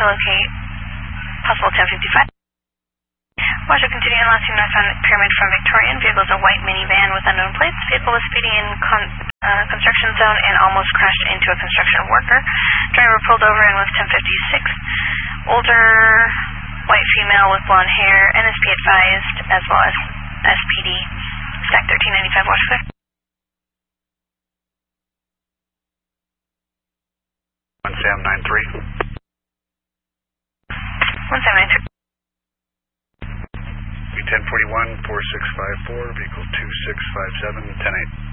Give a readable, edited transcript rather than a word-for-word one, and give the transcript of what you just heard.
locate possible 1055. Watcher continuing on last seen northbound Pyramid from Victorian. Vehicle is a white minivan with unknown plates. Vehicle was speeding in construction zone and almost crashed into a construction worker. Driver pulled over and was 1056. Older white female with blonde hair. NSP advised as well as SPD. Stack 1395 Washington. 1793. 1793. 1041, 4654, vehicle 2657, 108.